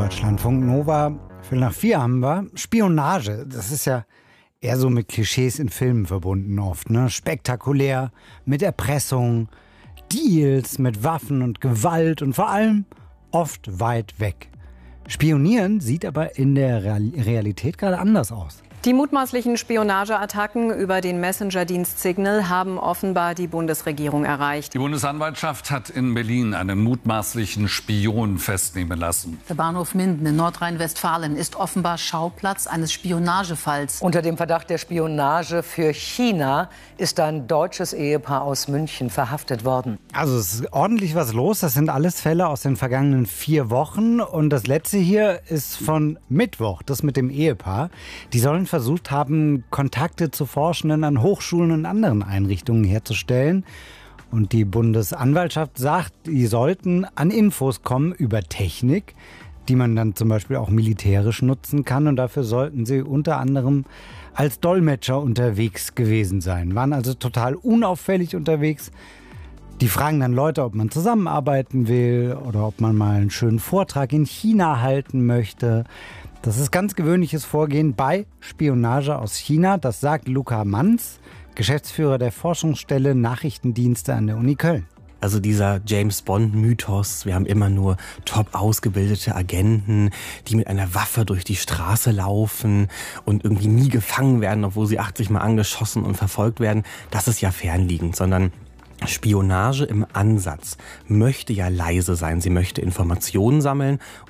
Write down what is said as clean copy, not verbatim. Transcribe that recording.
Deutschlandfunk Nova. 3:45 haben wir. Spionage, das ist ja eher so mit Klischees in Filmen verbunden oft, ne? Spektakulär, mit Erpressung, Deals mit Waffen und Gewalt und vor allem oft weit weg. Spionieren sieht aber in der Realität gerade anders aus. Die mutmaßlichen Spionageattacken über den Messenger-Dienst Signal haben offenbar die Bundesregierung erreicht. Die Bundesanwaltschaft hat in Berlin einen mutmaßlichen Spion festnehmen lassen. Der Bahnhof Minden in Nordrhein-Westfalen ist offenbar Schauplatz eines Spionagefalls. Unter dem Verdacht der Spionage für China ist ein deutsches Ehepaar aus München verhaftet worden. Also es ist ordentlich was los. Das sind alles Fälle aus den vergangenen 4 Wochen. Und das letzte hier ist von Mittwoch, das mit dem Ehepaar. Die sollen versucht haben, Kontakte zu Forschenden an Hochschulen und anderen Einrichtungen herzustellen. Und die Bundesanwaltschaft sagt, die sollten an Infos kommen über Technik, die man dann zum Beispiel auch militärisch nutzen kann. Und dafür sollten sie unter anderem als Dolmetscher unterwegs gewesen sein. Waren also total unauffällig unterwegs. Die fragen dann Leute, ob man zusammenarbeiten will oder ob man mal einen schönen Vortrag in China halten möchte. Das ist ganz gewöhnliches Vorgehen bei Spionage aus China. Das sagt Luca Manz, Geschäftsführer der Forschungsstelle Nachrichtendienste an der Uni Köln. Also dieser James-Bond-Mythos, wir haben immer nur top ausgebildete Agenten, die mit einer Waffe durch die Straße laufen und irgendwie nie gefangen werden, obwohl sie 80 Mal angeschossen und verfolgt werden, das ist ja fernliegend, sondern Spionage im Ansatz möchte ja leise sein. Sie möchte Informationen sammeln